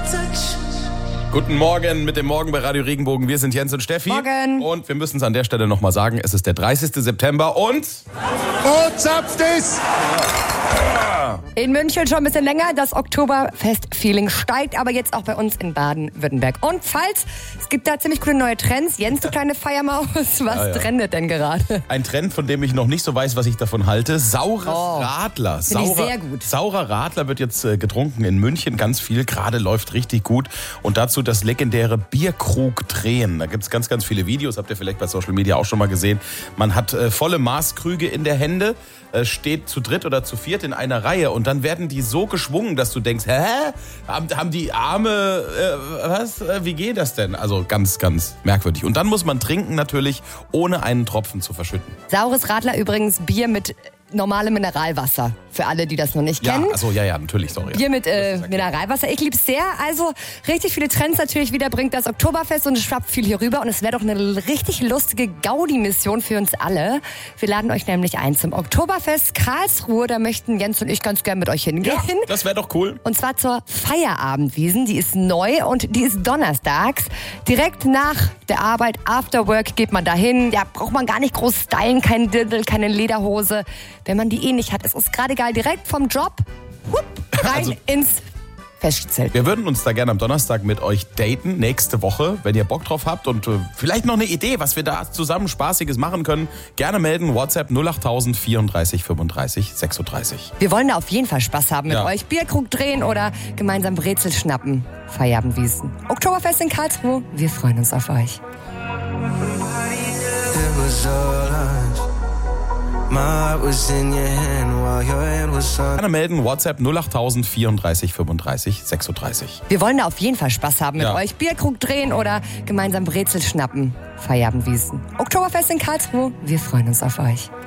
Guten Morgen mit dem Morgen bei Radio Regenbogen. Wir sind Jens und Steffi. Morgen. Und wir müssen es an der Stelle nochmal sagen, es ist der 30. September und zapft es! In München schon ein bisschen länger. Das Oktoberfest-Feeling steigt, aber jetzt auch bei uns in Baden-Württemberg. Und es gibt da ziemlich coole neue Trends. Jens, du kleine Feiermaus, was trendet denn gerade? ein Trend, von dem ich noch nicht so weiß, was ich davon halte. Saures Radler. Finde ich sehr gut. Saurer Radler wird jetzt getrunken in München, ganz viel. Gerade läuft richtig gut. Und dazu das legendäre Bierkrug-Drehen. Da gibt es ganz, ganz viele Videos. Habt ihr vielleicht bei Social Media auch schon mal gesehen. Man hat volle Maßkrüge in der Hände, steht zu dritt oder zu viert in einer Reihe und dann werden die so geschwungen, dass du denkst, hä? Haben die Arme, wie geht das denn? Also ganz, ganz merkwürdig. Und dann muss man trinken natürlich, ohne einen Tropfen zu verschütten. Saures Radler übrigens Bier mit normalem Mineralwasser. Für alle, die das noch nicht kennen. Ja, natürlich, sorry. Bier mit Mineralwasser. Ich lieb's sehr. Also richtig viele Trends natürlich wieder bringt das Oktoberfest und es schwappt viel hier rüber. Und es wäre doch eine richtig lustige Gaudi-Mission für uns alle. Wir laden euch nämlich ein zum Oktoberfest Karlsruhe. Da möchten Jens und ich ganz gern mit euch hingehen. Ja, das wäre doch cool. Und zwar zur Feierabendwiesen. Die ist neu und die ist donnerstags. Direkt nach der Arbeit, After Work, geht man dahin. Ja, braucht man gar nicht groß stylen, kein Dirndl, keine Lederhose. Wenn man die nicht hat, es ist gerade geil, direkt vom Job rein ins Festzelt. Wir würden uns da gerne am Donnerstag mit euch daten, nächste Woche, wenn ihr Bock drauf habt und vielleicht noch eine Idee, was wir da zusammen Spaßiges machen können. Gerne melden, WhatsApp 08000 34 35 36. Wir wollen da auf jeden Fall Spaß haben mit euch. Bierkrug drehen oder gemeinsam Brezel schnappen. Feierabendwiesen. Oktoberfest in Karlsruhe. Wir freuen uns auf euch. Gerne melden, WhatsApp 08000 34 35 36. Wir wollen da auf jeden Fall Spaß haben mit euch. Bierkrug drehen oder gemeinsam Brezel schnappen. Feierabendwiesen. Oktoberfest in Karlsruhe. Wir freuen uns auf euch.